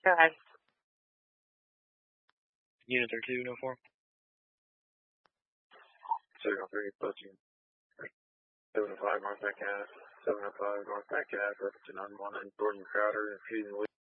Go ahead. Unit 32, no 4. 703, approaching 705 North Metcalf, 705 North Metcalf, reference to 911, Jordan Crowder, infusing